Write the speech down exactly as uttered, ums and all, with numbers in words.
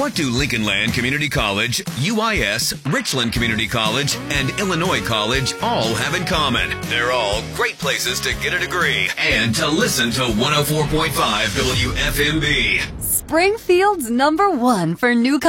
What do Lincoln Land Community College, U I S, Richland Community College, and Illinois College all have in common? They're all great places to get a degree and to listen to one oh four point five W F M B. Springfield's number one for new